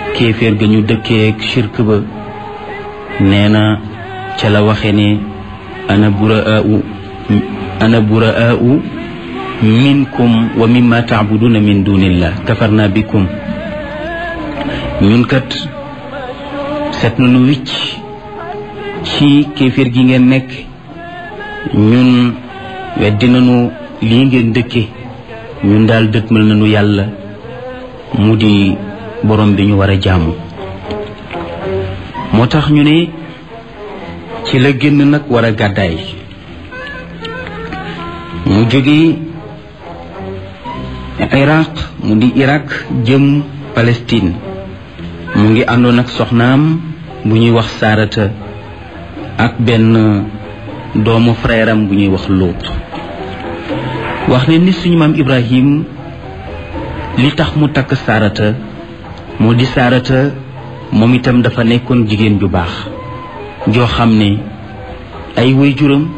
kéeféer ga ñu dëkkee ak shirk ba nee na ca la waxe ne ana buraa'u minkum wa mimma ta'buduna min dunillah kafarna bikum ñun kat set nañu wicc ci kéeféer gi ngeen nekk ñun weddi nañu lii ngeen dëkke ñun daal dëkkmal nañu yàlla mu di borom bi ñu war a jaamu moo tax ñu ne ci la génn nag war a gàddaay mu jóge Iraq mu di Irak jëm Palestine mu ngi àndoon ak soxnaam bu ñuy wax Saarata ak benn doomu frère am bu ñuy wax Luut wax ne ni suñu maam Ibrahim li tax mu takk Saarata moo di Saarata moom itam dafa nekkoon jigéen ju baax joo xam ne ay waajuram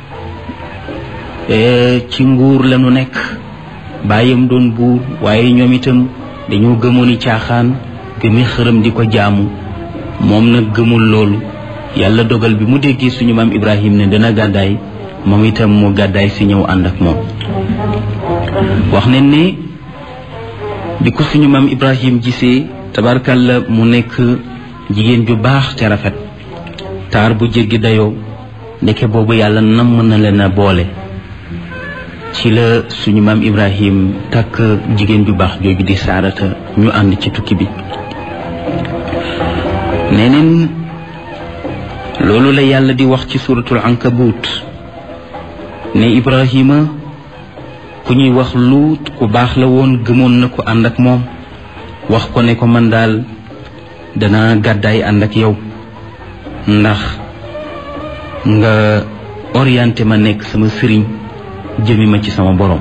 ci nguur lañu nekk baayam doon buur waaye ñoom itam dañoo gëmooni caaxaan gëmi xërëm di ko jaamu moom nag gëmul loolu yàlla dogal bi mu déggee suñu maam Ibrahim ne dana gàddaay moom itam mu gàddaay si ñëw ànd ak moom wax nañ ne bi ko suñu maam Ibrahim gisee tabarkalla mu nekk jigéen ju baax te rafet taar bu jéggi dayoo ndeke boobu yàlla namm na leen a boole ci la suñu maam Ibrahim takk jigéen ju baax jooju di Saarata ñu ànd ci tukki bi neneen loolu la yàlla di wax ci suratul ankabut ne Ibrahima ku ñuy wax Luut ku baax la woon gëmoon na ko ànd ak moom wax ko ne ko man daal dana gàddaay ànd ak yow ndax nga orienté ma nekk sama sëriñ jëmi ma ci sama borom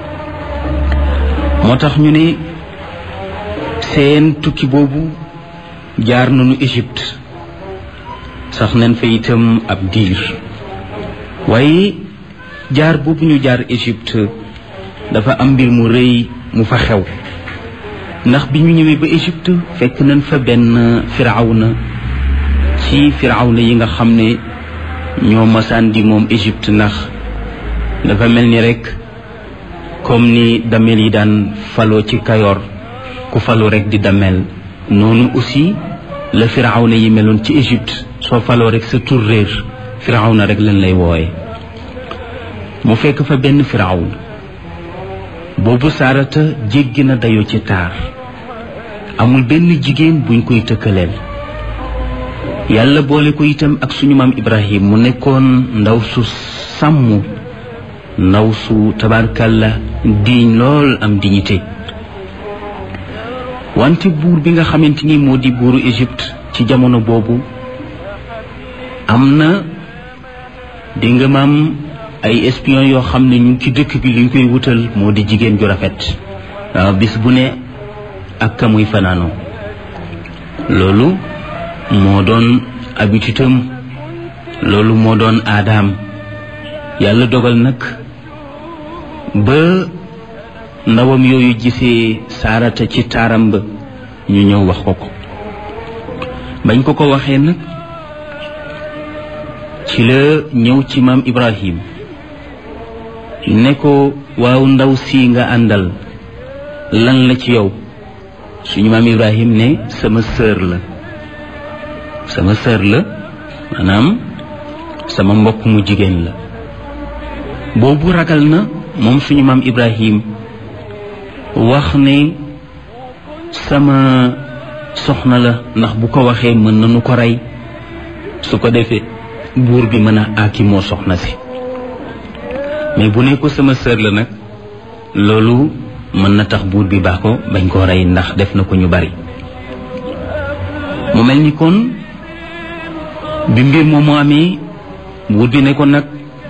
moo tax ñu ne seen tukki boobu jaar nañu Égypte sax nañ fa itam ab diir waaye jaar boobu ñu jaar Égypte dafa am mbir mu rëy mu fa xew ndax bi ñu ñëwee ba Égypte fekk nañ fa benn firawna ci firawna yi nga xam ne ñoo masaan di moom Égypte ndax dafa mel ni rek comme ni damel yi daan faloo ci Kayoor ku faloo rek di damel noonu aussi la firawna yi meloon ci Égypte soo faloo rek sa tur réer firawna rek lañ lay wooye mu fekk fa benn firawna boobu Saarata jéggi na dayoo ci taar amul benn jigéen buñ koy tëkkaleel yàlla boole ko itam ak suñu maam Ibrahim mu nekkoon ndaw su sàmm ndaw su tabarkalla diiñ lool am dignité wante buur bi nga xamante ni moo di buuru Égypte ci jamono boobu am na di nga maam ay espion yoo xam ne ñu ngi ci dëkk bi liñ koy wutal moo di jigéen ju rafet waaw bis bu ne ak ka muy fanaanoo loolu moo doon habitude am loolu moo doon aadaam yàlla dogal nag ba ndawam yooyu gisee Saarata ci taaram ba ñu ñëw wax ko ko bañ ko ko waxee nag ci la ñëw ci maam Ibrahim ne ko waaw ndaw si nga àndal lan la ci yow suñu maam Ibrahim ne sama sœur la maanaam sama mbokk mu jigéen la boobu ragal na moom suñu maam Ibrahim wax ne sama soxna la ndax bu ko waxee mën nañu ko rey su ko defee buur bi mën a aaki moo soxna si mais bu ne ko sama sœur la nag loolu mën na tax buur bi baax ko bañ koo rey ndax def na ko ñu bari mu mel ni kon bi mbir moomu amee buur bi ne ko nag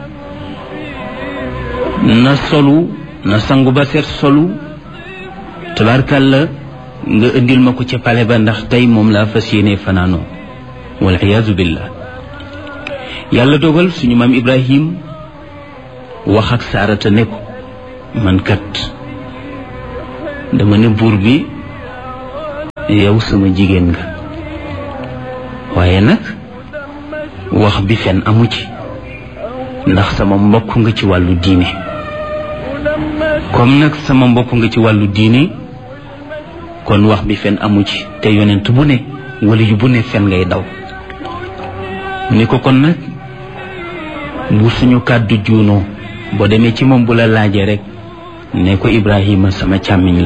na sangu ba set solu tabarkalla nga indil ma ko ca pale ba ndax tey moom laa fas yéene fanaanoo wal iyaazu billah yàlla dogal suñu maam Ibrahim wax ak Saarata ne ko man kat dama ne buur bi yow sama jigéen nga waaye nag wax bi fen amu ci ndax sama mbokk nga ci wàllu diine comme nag sama mbokk nga ci wàllu diine kon wax bi fen amu ci te yonent bu ne wala yu bu ne fen ngay daw ni ko kon nag bu suñu kàddu juunoo boo demee ci moom bu la laajee rek ne ko Ibrahima sama càmmiñ la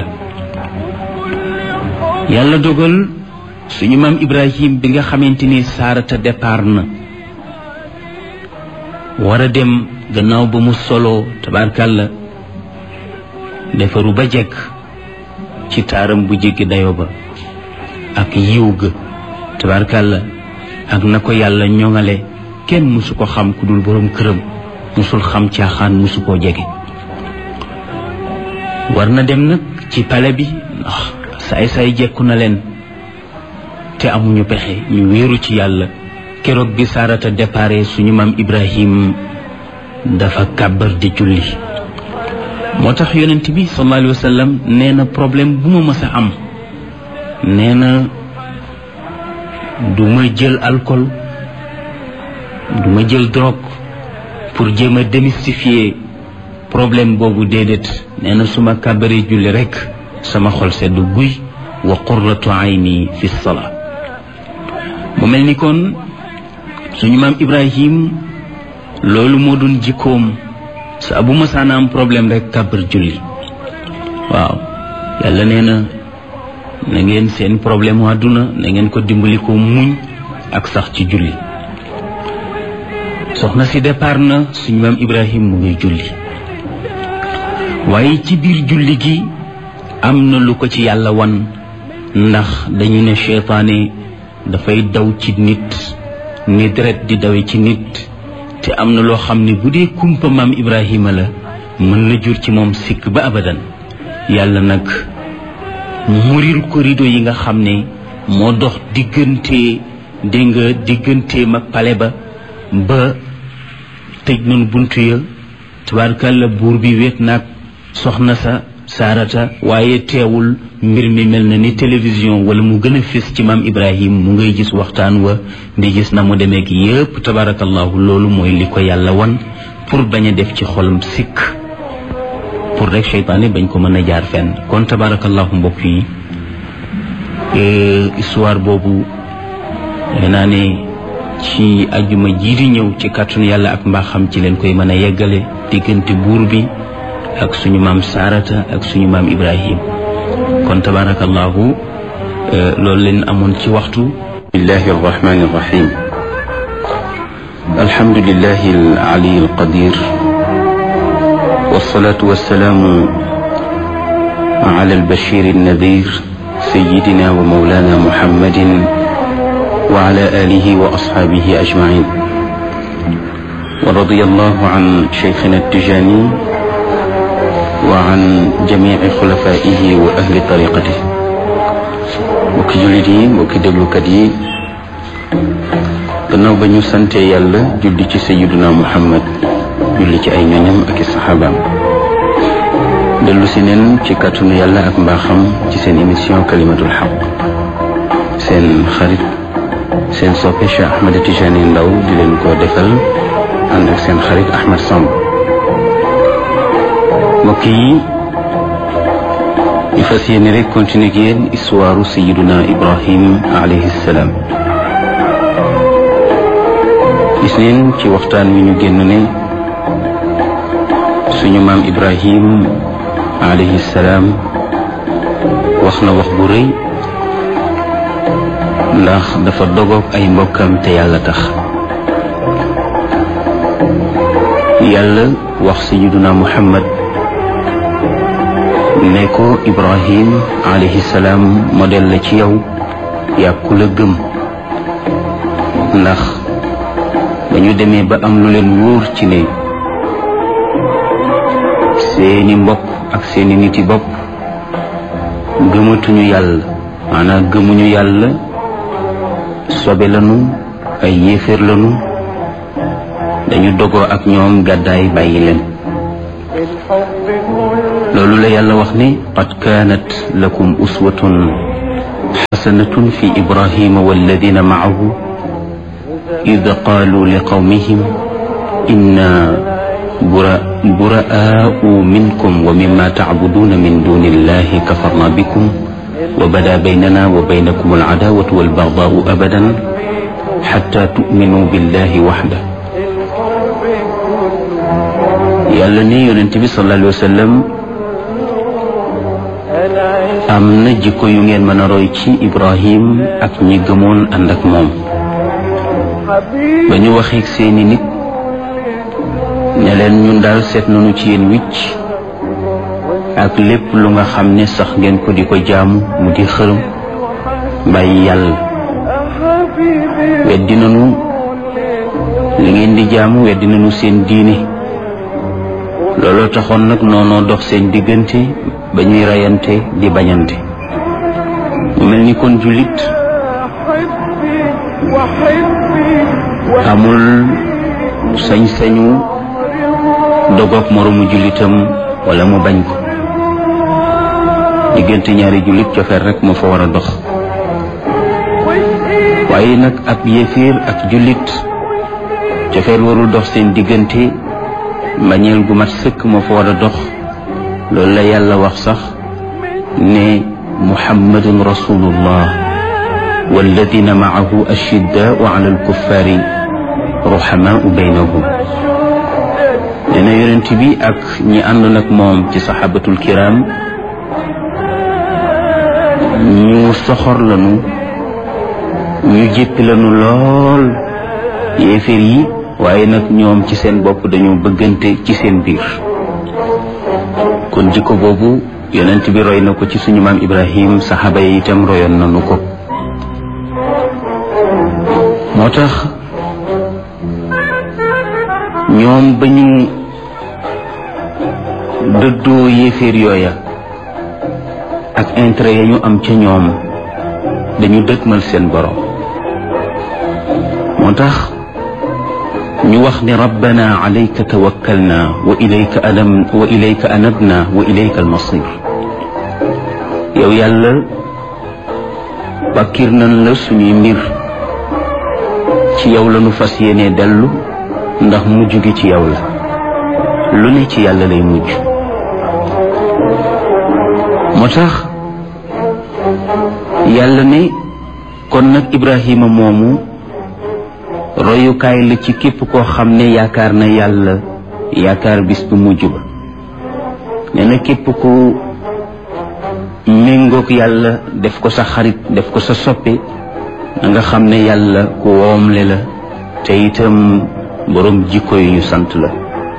yàlla dogal suñu maam Ibrahim bi nga xamante ni Saarata départ na war a dem gannaaw ba mu solo tabaarkàlla defaru ba jekk ci taaram bu jéggi dayo ba ak yiw ga tabaarkàlla ak na ko yàlla ñoŋale kenn mësu ko xam ku dul boroom këram mësul xam caaxaan mësu koo jege war na dem nag ci pale bi ndax saay jekku na leen te amuñu pexe ñu wéeru ci yàlla keroog bi Saarata dépare suñu maam Ibrahim dafa kàbbar di julli moo tax yonent bi sallallahu alayhi wa sallam nee na problème bu ma mës a am nee na du ma jël alcool du ma jël drogue pour jéem a démystifier problème boobu déedéet nee na su ma kàbbaree julli rekk sama xol sedd guy wa qurratu ayni fi salaa mu mel ni kon suñu maam Ibrahim loolu moo doon jikkoom saa bu masaana am problème rek kàbbar julli waaw yàlla nee na na ngeen seen problème mu àdduna na ngeen ko dimbali ko muñ ak sax ci julli soxna si départ na suñu maam Ibrahim mu ngi julli waaye ci biir julli gi am na lu ko ci yàlla wan ndax dañu ne seytaane dafay daw ci nit ni deret di dawe ci nit te am na loo xam ne bu dee kumpa maam Ibrahima la mën na jur ci moom sikk ba abadan yàlla nag muril ko rido yi nga xam ne moo dox digganteem ak pale ba tëj nañu buntu ya tabaarkalla buur bi wéet nag soxna sa Saarata waaye teewul mbir mi mel na ni télévision wala mu gën a fés ci maam Ibrahim mu ngay gis waxtaan wa di gis na mu demeek yépp tabarakallahu loolu mooy li ko yàlla wan pour bañ a def ci xolam sikk pour rek seytaane bañ ko mën a jaar fenn kon tabarakallahu mbokk yi histoire boobu naa ne ci ajjuma ji di ñëw ci kàttanu yàlla ak mbaaxam ci leen koy mën a yeggale diggante buur bi ak suñu maam Saarata ak suñu maam Ibrahim kon tabarakallahu loolu leen amoon ci waxtu bismillahi arrahmani arrahim alhamdulillahi al-ali al-qadir wassalatu wassalamu ala al-bashir an-nadhir sayyidina wa mawlana muhammadin wa ala alihi wa ashabihi ajma'in wa radiyallahu an shaykhina at-tijani وعن جميع خلفائه وأهل طريقته mbokki jullit yi mbokki déglukat yi gannaaw ba ñu sante yàlla julli ci sayyiduna Muhammad julli ci ay ñoñam ak i saxaabaam dellu si neen ci kàttanu yàlla ak mbaaxam ci seen émission kalimatul xaq seen xarit seen soppe Cheikh Ahmed Tijani Ndaw di leen ko defal ànd ak seen xarit Ahmed Samb mbokk yi ñu fas yéene rek continuer ak yéen histoire sayiduna Ibrahim alayhi salaam gis neen ci waxtaan wi ñu génn ne suñu maam Ibrahim alayhi salaam wax na wax bu rëy ndax dafa dogoog ay mbokkam te yàlla tax yàlla wax sayiduna Muhammad ne ko Ibrahim alayhi salaam modèle la ci yow yàkku la gëm ndax dañu demee ba am lu leen wóor ci ne seeni mbokk ak seeni niti bopp gëmatuñu yàlla maanaam gëmuñu yàlla sobe lanu ay yéeféer lanu dañu dogoo ak ñoom gàddaay bàyyi leen loolu la yàlla wax ne qad kaanat lakum uswatun حسنة في إبراهيم والذين معه إذ قالوا لقومهم إنا براء منكم ومما تعبدون من دون الله كفرنا بكم وبدا بيننا وبينكم العداوة والبغضاء أبدا حتى تؤمنوا بالله وحده. yàlla ne yonent bi sallallahu alayhi wa sallam am na jikko yu ngeen mën a roy ci Ibrahim ak ñi gëmoon ànd ak moom ba ñu waxee ak seeni nit ne leen ñun daal seet nañu ci yéen wicc ak lépp lu nga xam ne sax ngeen ko di ko jaamu mu di xërëm bàyyi yàlla weddi nañu li ngeen di jaamu weddi nañu seen diine looloo taxoon nag noonoo dox seen diggante ba ñuy rayante di bañante mu mel ni kon jullit amul sañ-sañu dogoog moromu jullitam wala mu bañ ko diggante ñaari jullit cofeer rek moo fa war a dox waaye nag ab yéeféer ak jullit cofeer warul dox seen diggante mbañeel gu mat sëkk moo fa war a dox loolu la yàlla wax sax ne muhammadun rasulullah walladina maahu ashiddaau ala alkuffaari ruhamaau baynahum nee na yonent bi ak ñi ànd nag moom ci saxaabatul kiram ñu soxor lanu ñu jéppi lanu lool yéeféer yi waaye nag ñoom ci seen bopp dañoo bëggante ci seen biir kon jikko boobu yonent bi roy na ko ci suñu maam Ibrahim saxaaba yi itam royoon nañu ko moo tax ñoom ba ñu dëddoo yéeféer yooya ak intérêt ya ñu am ca ñoom dañu dëgmal seen borom moo tax ñu wax ni rabbana alayka tawakkalna wa ilayka anabna wa ilayka almasir yow yàlla bàkkir nañ la suñuy mbir ci yow la nu fas yéene dellu ndax mujj gi ci yow la lu ne ci yàlla lay mujj moo tax yàlla ne kon nag Ibrahima moomu royukaay la ci képp koo xam ne yaakaar na yàlla yaakaar bis bu mujj ba nee na képp ku méngoog yàlla def ko sa xarit def ko sa soppe na nga xam ne yàlla ku woomle la te itam borom jikko yu ñu sant la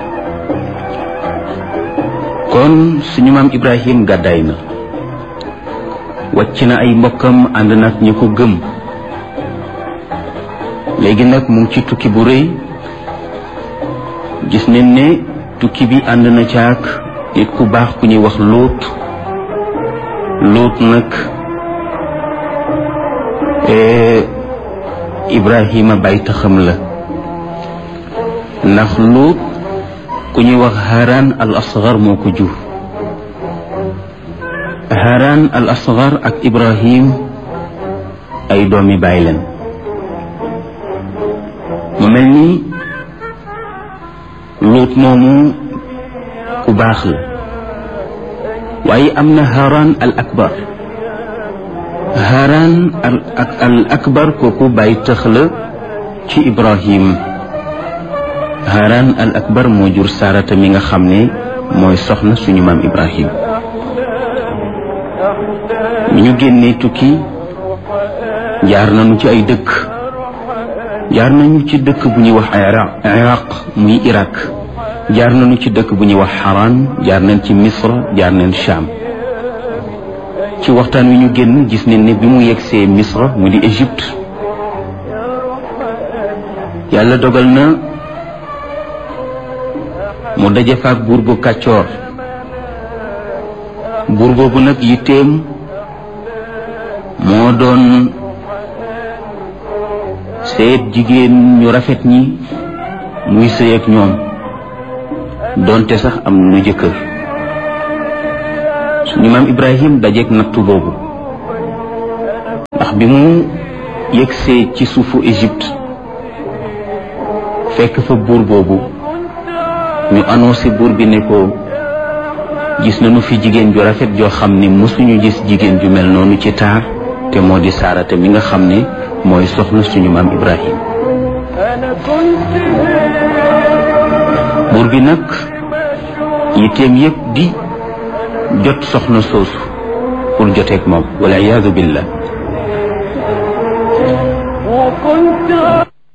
kon suñu maam Ibrahim gàddaay na wàcc na ay mbokkam ànd nag ñi ko gëm léegi nag mu ngi ci tukki bu rëy gis nañ ne tukki bi ànd na caak nit ku baax ku ñuy wax Luut nag Ibrahima bay taxam la ndax Luut ku ñuy wax Haran al asgar moo ko jur Haran al asgar ak Ibrahim ay doomi baay leen mu mel ni Luut moomu ku baax la waaye am na Haran al akbar Haran al akbar kooku bàyyi tëx la ci Ibrahim Haran al akbar moo jur Sarata mi nga xam ne mooy soxna suñu maam Ibrahim mi ñu génnee tukki jaar nañu ci ay dëkk jaar nañu ci dëkk bu ñuy wax Iraq muy Irak jaar nañu ci dëkk bu ñuy wax Haran jaar nañ ci Misra jaar nañ Sham ci waxtaan wi ñu génn gis nañ ne bi mu yegsee Misra mu di Égypte yàlla dogal na mu daje faak buur bu kàccoor buur boobu nag yitteem moo doon seet jigéen ñu rafet ñi muy sëy ak ñoom doonte sax am nu jëkkër suñu maam Ibrahim dajeek nattu boobu ndax bi mu yegsee ci suufu Égypte fekk fa buur boobu ñu annoncé buur bi ne ko gis nañu fi jigéen ju rafet joo xam ni mësuñu gis jigéen ju mel noonu ci taar te moo di Saarata mi nga xam ne mooy soxna suñu maam Ibrahim buur bi nag yitteem yépp di jot soxna soosu pour joteeg moom wala iyaadu billah